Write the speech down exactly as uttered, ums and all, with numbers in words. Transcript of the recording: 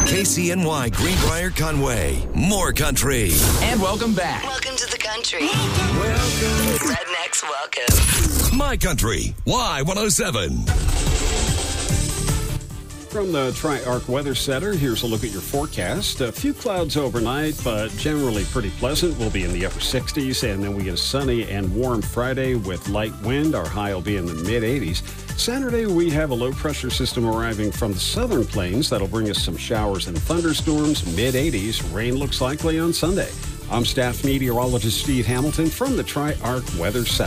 K C N Y Greenbrier Conway. More country. And welcome back. Welcome to the country. Welcome. Rednecks welcome. My Country. Y one oh seven. From the Tri-Arc Weather Center, here's a look at your forecast. A few clouds overnight, but generally pretty pleasant. We'll be in the upper sixties, and then we get a sunny and warm Friday with light wind. Our high will be in the mid-eighties. Saturday, we have a low-pressure system arriving from the southern plains. That'll bring us some showers and thunderstorms, mid-eighties. Rain looks likely on Sunday. I'm staff meteorologist Steve Hamilton from the Tri-Arc Weather Center.